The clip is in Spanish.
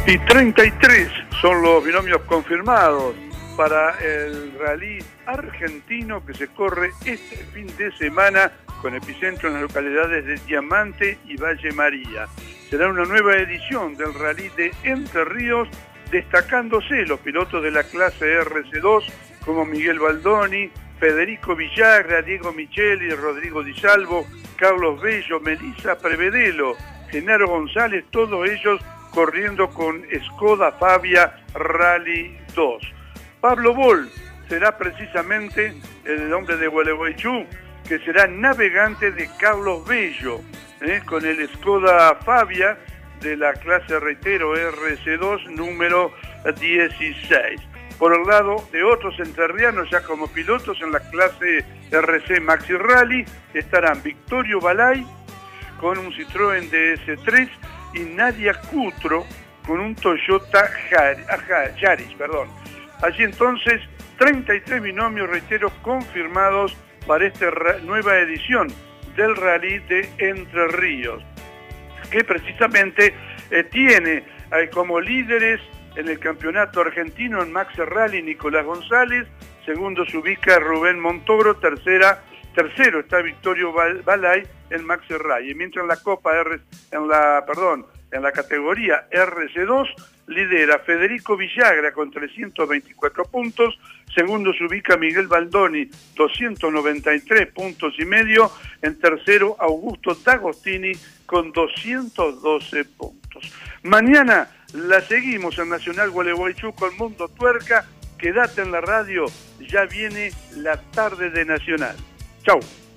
Y 33 son los binomios confirmados para el rally argentino que se corre este fin de semana con epicentro en las localidades de Diamante y Valle María. Será una nueva edición del rally de Entre Ríos, destacándose los pilotos de la clase RC2 como Miguel Baldoni, Federico Villagra, Diego Micheli, Rodrigo Di Salvo, Carlos Bello, Melissa Prevedelo, Genaro González, todos ellos corriendo con Skoda Fabia Rally 2. Pablo Boll será precisamente el hombre de Gualeguaychú, que será navegante de Carlos Bello, con el Skoda Fabia de la clase, reitero, RC2 número 16. Por el lado de otros entrerrianos ya como pilotos en la clase RC Maxi Rally estarán Victorio Balay con un Citroën DS3 y Nadia Cutro con un Toyota Yaris. Allí entonces 33 binomios, reitero, confirmados para esta nueva edición del Rally de Entre Ríos, que precisamente tiene como líderes en el campeonato argentino en Maxi Rally Nicolás González, segundo se ubica Rubén Montoro, tercero está Victorio Balay en Maxi Rally, mientras en la categoría RC2 lidera Federico Villagra con 324 puntos, segundo se ubica Miguel Baldoni, 293 puntos y medio, en tercero Augusto D'Agostini con 212 puntos. Mañana la seguimos en Nacional Gualeguaychú con Mundo Tuerca. Quédate en la radio, ya viene la tarde de Nacional. Chau.